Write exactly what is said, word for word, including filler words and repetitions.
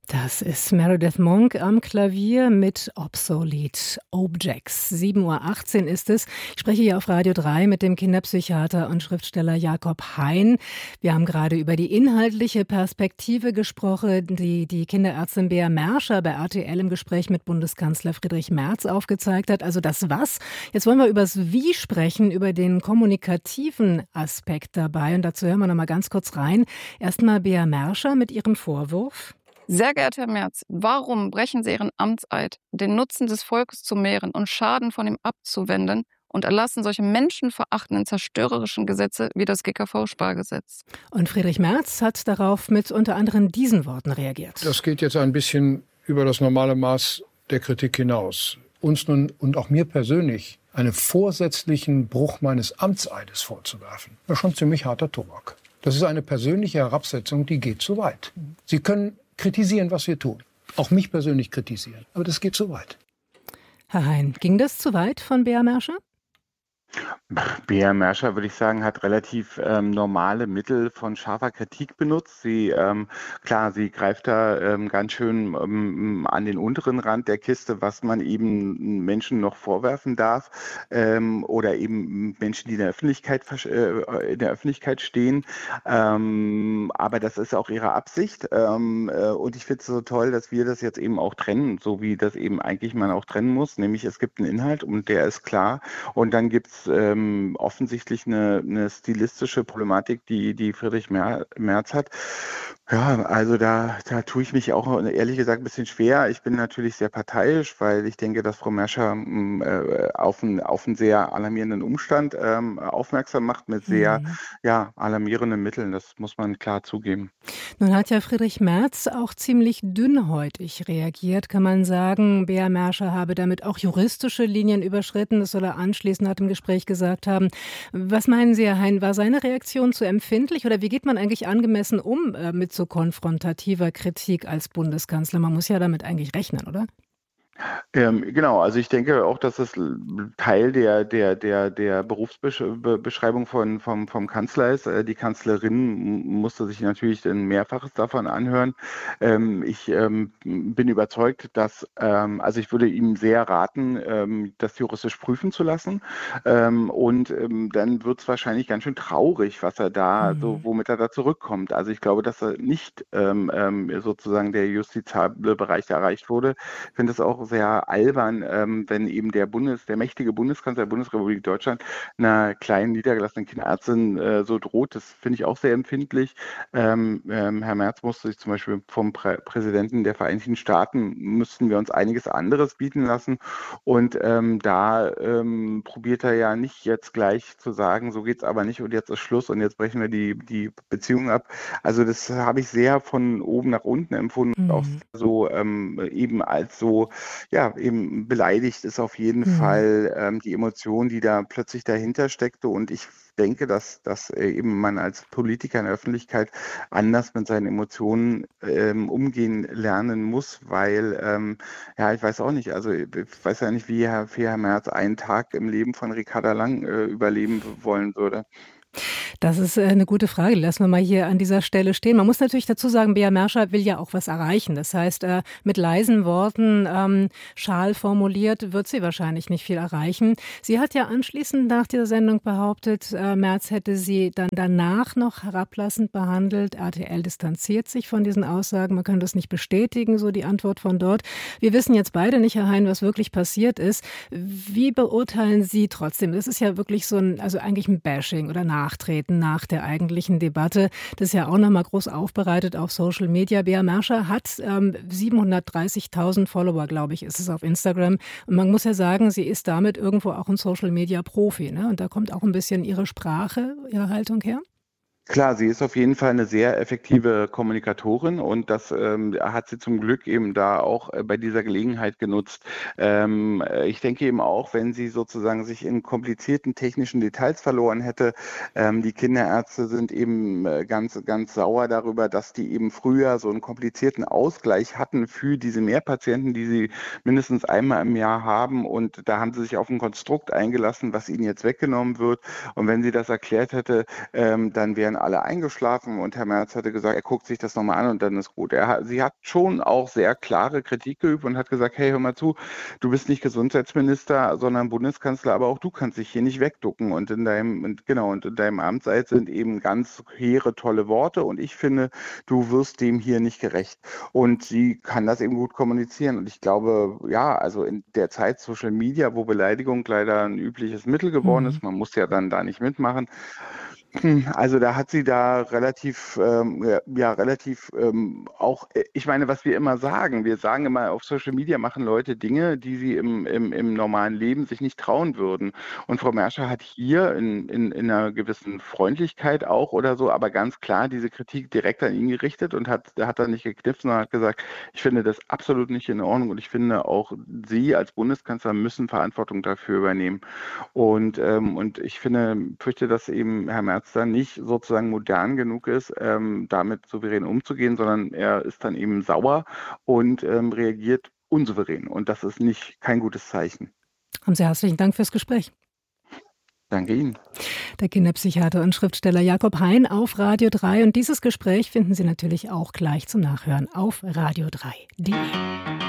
Das ist Meredith Monk am Klavier mit Obsolete Objects. sieben Uhr achtzehn ist es. Ich spreche hier auf Radio drei mit dem Kinderpsychiater und Schriftsteller Jakob Hein. Wir haben gerade über die inhaltliche Perspektive gesprochen, die die Kinderärztin Bea Merscher bei R T L im Gespräch mit Bundeskanzler Friedrich Merz aufgezeigt hat. Also das Was. Jetzt wollen wir über das Wie sprechen, über den kommunikativen Aspekt dabei. Und dazu hören wir noch mal ganz kurz rein. Erstmal Bea Merscher mit ihrem Vorwurf. Sehr geehrter Herr Merz, warum brechen Sie Ihren Amtseid, den Nutzen des Volkes zu mehren und Schaden von ihm abzuwenden und erlassen solche menschenverachtenden, zerstörerischen Gesetze wie das G K V-Spargesetz? Und Friedrich Merz hat darauf mit unter anderem diesen Worten reagiert. Das geht jetzt ein bisschen über das normale Maß der Kritik hinaus. Uns nun und auch mir persönlich einen vorsätzlichen Bruch meines Amtseides vorzuwerfen, das ist schon ziemlich harter Tobak. Das ist eine persönliche Herabsetzung, die geht zu weit. Sie können kritisieren, was wir tun. Auch mich persönlich kritisieren. Aber das geht zu weit. Herr Hein, ging das zu weit von Bea Merscher? Bea Merscher, würde ich sagen, hat relativ ähm, normale Mittel von scharfer Kritik benutzt. Sie, ähm, klar, sie greift da ähm, ganz schön ähm, an den unteren Rand der Kiste, was man eben Menschen noch vorwerfen darf ähm, oder eben Menschen, die in der Öffentlichkeit, äh, in der Öffentlichkeit stehen. Ähm, aber das ist auch ihre Absicht. Ähm, äh, und ich finde es so toll, dass wir das jetzt eben auch trennen, so wie das eben eigentlich man auch trennen muss. Nämlich es gibt einen Inhalt und der ist klar. Und dann gibt es ähm, offensichtlich eine, eine stilistische Problematik, die, die Friedrich Merz hat. Ja, also da, da tue ich mich auch ehrlich gesagt ein bisschen schwer. Ich bin natürlich sehr parteiisch, weil ich denke, dass Frau Merscher äh, auf, einen, auf einen sehr alarmierenden Umstand ähm, aufmerksam macht mit sehr mhm. ja, alarmierenden Mitteln. Das muss man klar zugeben. Nun hat ja Friedrich Merz auch ziemlich dünnhäutig reagiert, kann man sagen. Bea Merscher habe damit auch juristische Linien überschritten. Das soll er anschließend hat im Gespräch gesagt haben. Was meinen Sie, Herr Hein, war seine Reaktion zu empfindlich oder wie geht man eigentlich angemessen um äh, mit so konfrontativer Kritik als Bundeskanzler? Man muss ja damit eigentlich rechnen, oder? Ähm, genau, also ich denke auch, dass das Teil der, der, der, der Berufsbeschreibung von, vom, vom Kanzler ist. Die Kanzlerin musste sich natürlich ein Mehrfaches davon anhören. Ähm, ich ähm, bin überzeugt, dass, ähm, also ich würde ihm sehr raten, ähm, das juristisch prüfen zu lassen. Ähm, und ähm, dann wird es wahrscheinlich ganz schön traurig, was er da, mhm. so, womit er da zurückkommt. Also ich glaube, dass er nicht ähm, sozusagen der justizable Bereich erreicht wurde. Ich finde es auch sehr albern, ähm, wenn eben der Bundes, der mächtige Bundeskanzler der Bundesrepublik Deutschland einer kleinen niedergelassenen Kinderärztin äh, so droht. Das finde ich auch sehr empfindlich. Ähm, ähm, Herr Merz musste sich zum Beispiel vom Prä- Präsidenten der Vereinigten Staaten, müssten wir uns einiges anderes bieten lassen. Und ähm, da ähm, probiert er ja nicht jetzt gleich zu sagen, so geht's aber nicht und jetzt ist Schluss und jetzt brechen wir die, die Beziehung ab. Also das habe ich sehr von oben nach unten empfunden, mhm. auch so ähm, eben als so ja, eben beleidigt ist auf jeden mhm. Fall ähm, die Emotion, die da plötzlich dahinter steckte. Und ich denke, dass, dass äh, eben man als Politiker in der Öffentlichkeit anders mit seinen Emotionen ähm, umgehen lernen muss, weil, ähm, ja, ich weiß auch nicht, also ich weiß ja nicht, wie Herr, wie Herr Merz einen Tag im Leben von Ricarda Lang äh, überleben wollen würde. Das ist eine gute Frage. Lassen wir mal hier an dieser Stelle stehen. Man muss natürlich dazu sagen, Bea Merscher will ja auch was erreichen. Das heißt, mit leisen Worten, ähm, schal formuliert, wird sie wahrscheinlich nicht viel erreichen. Sie hat ja anschließend nach dieser Sendung behauptet, äh, Merz hätte sie dann danach noch herablassend behandelt. R T L distanziert sich von diesen Aussagen. Man kann das nicht bestätigen, so die Antwort von dort. Wir wissen jetzt beide nicht, Herr Hein, was wirklich passiert ist. Wie beurteilen Sie trotzdem? Das ist ja wirklich so ein, also eigentlich ein Bashing oder Nachtreten nach der eigentlichen Debatte. Das ist ja auch nochmal groß aufbereitet auf Social Media. Bea Merscher hat ähm, siebenhundertdreißigtausend Follower, glaube ich, ist es auf Instagram. Und man muss ja sagen, sie ist damit irgendwo auch ein Social Media Profi, ne? Und da kommt auch ein bisschen ihre Sprache, ihre Haltung her. Klar, sie ist auf jeden Fall eine sehr effektive Kommunikatorin und das ähm, hat sie zum Glück eben da auch äh, bei dieser Gelegenheit genutzt. Ähm, ich denke eben auch, wenn sie sozusagen sich in komplizierten technischen Details verloren hätte, ähm, die Kinderärzte sind eben äh, ganz, ganz sauer darüber, dass die eben früher so einen komplizierten Ausgleich hatten für diese Mehrpatienten, die sie mindestens einmal im Jahr haben und da haben sie sich auf ein Konstrukt eingelassen, was ihnen jetzt weggenommen wird und wenn sie das erklärt hätte, ähm, dann wären alle eingeschlafen und Herr Merz hatte gesagt, er guckt sich das nochmal an und dann ist gut. Er hat, sie hat schon auch sehr klare Kritik geübt und hat gesagt, hey, hör mal zu, du bist nicht Gesundheitsminister, sondern Bundeskanzler, aber auch du kannst dich hier nicht wegducken und in deinem, und genau, und in deinem Amtseid sind eben ganz hehre, tolle Worte und ich finde, du wirst dem hier nicht gerecht. Und sie kann das eben gut kommunizieren und ich glaube, ja, also in der Zeit Social Media, wo Beleidigung leider ein übliches Mittel geworden ist, man muss ja dann da nicht mitmachen. Also da hat sie da relativ, ähm, ja, relativ ähm, auch, ich meine, was wir immer sagen, wir sagen immer, auf Social Media machen Leute Dinge, die sie im, im, im normalen Leben sich nicht trauen würden. Und Frau Merschel hat hier in, in, in einer gewissen Freundlichkeit auch oder so, aber ganz klar diese Kritik direkt an ihn gerichtet und hat, hat da nicht geknipst, sondern hat gesagt, ich finde das absolut nicht in Ordnung und ich finde auch Sie als Bundeskanzler müssen Verantwortung dafür übernehmen. Und, ähm, und ich finde, fürchte, dass eben Herr Merz dann nicht sozusagen modern genug ist, ähm, damit souverän umzugehen, sondern er ist dann eben sauer und ähm, reagiert unsouverän. Und das ist nicht kein gutes Zeichen. Haben Sie herzlichen Dank fürs Gespräch. Danke Ihnen. Der Kinderpsychiater und Schriftsteller Jakob Hein auf Radio drei. Und dieses Gespräch finden Sie natürlich auch gleich zum Nachhören auf radio drei punkt de.